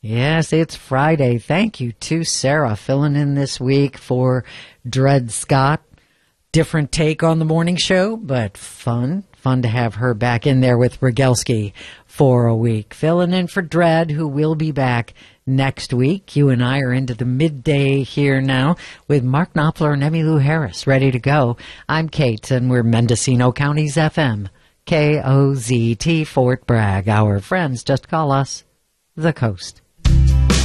Yes, it's Friday. Thank you to Sarah filling in this week for Dred Scott. Different take on the morning show, but fun. Fun to have her back in there with Rogelski for a week. Filling in for Dred, who will be back next week. You and I are into the midday here now with Mark Knopfler and Emmylou Harris ready to go. I'm Kate, and we're Mendocino County's FM, KOZT Fort Bragg. Our friends just call us The Coast.